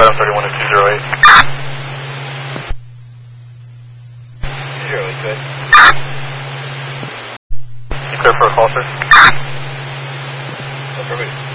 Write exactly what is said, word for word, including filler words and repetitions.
Adam thirty-one to two zero eight. two zero eight, good. You clear for a call, sir? That's perfect.